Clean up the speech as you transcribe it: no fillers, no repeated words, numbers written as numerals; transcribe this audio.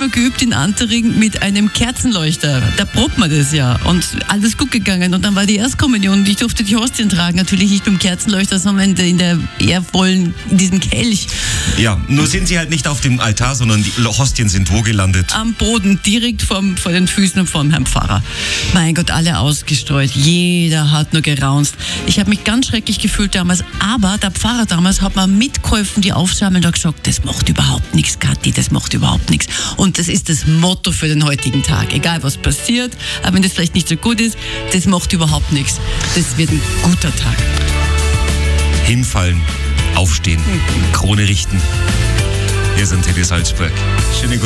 noch geübt in Antering mit einem Kerzenleuchter. Da probt man das ja. Und alles gut gegangen. Und dann war die Erstkommunion und ich durfte die Hostien tragen. Natürlich nicht mit dem Kerzenleuchter, sondern in der ehrvollen, in diesem Kelch. Ja, nur sind sie halt nicht auf dem Altar, sondern die Hostien sind wo gelandet? Am Boden, direkt vor den Füßen von Herrn Pfarrer. Mein Gott, alle ausgestreut. Jeder hat nur geraunzt. Ich habe mich ganz schrecklich gefühlt damals. Aber der Pfarrer damals hat mir mitgeholfen, die aufsammeln und hat gesagt, das macht überhaupt nichts, Kathi, das macht überhaupt nichts. Und das ist das Motto für den heutigen Tag. Egal was passiert, aber wenn das vielleicht nicht so gut ist, das macht überhaupt nichts. Das wird ein guter Tag. Hinfallen, aufstehen, Krone richten. Hier sind Teddy Salzburg. Schöne